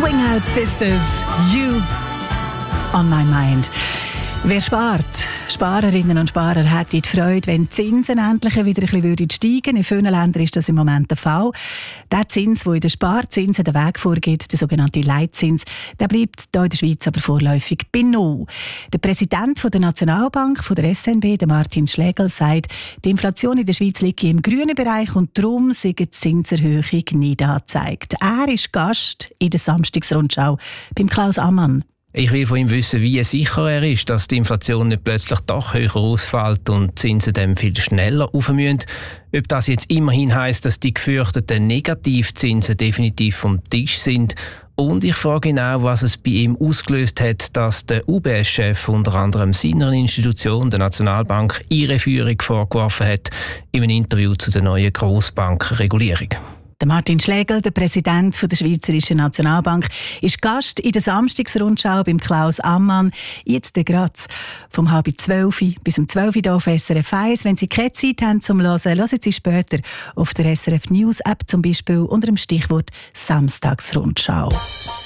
Swing Out Sisters, You on My Mind. Wer spart? Sparerinnen und Sparer hätten die Freude, wenn die Zinsen endlich wieder ein bisschen steigen würden. In vielen Ländern ist das im Moment der Fall. Der Zins, der in den Sparzinsen den Weg vorgibt, der sogenannte Leitzins, der bleibt hier in der Schweiz aber vorläufig bei 0. Der Präsident der Nationalbank, der SNB, der Martin Schlegel, sagt, die Inflation in der Schweiz liegt im grünen Bereich und darum sei die Zinserhöhung nicht angezeigt. Er ist Gast in der Samstagsrundschau beim Klaus Ammann. Ich will von ihm wissen, wie sicher er ist, dass die Inflation nicht plötzlich doch höher ausfällt und die Zinsen dann viel schneller rauf müssen. Ob das jetzt immerhin heisst, dass die gefürchteten Negativzinsen definitiv vom Tisch sind. Und ich frage ihn auch, was es bei ihm ausgelöst hat, dass der UBS-Chef unter anderem seiner Institution, der Nationalbank, ihre Führung vorgeworfen hat in einem Interview zu der neuen Grossbankregulierung. Der Martin Schlegel, der Präsident der Schweizerischen Nationalbank, ist Gast in der Samstagsrundschau beim Klaus Ammann. Jetzt gerade vom 11:30 bis 12 Uhr auf SRF 1. Wenn Sie keine Zeit haben zum Hören, hören Sie später auf der SRF News App zum Beispiel unter dem Stichwort Samstagsrundschau.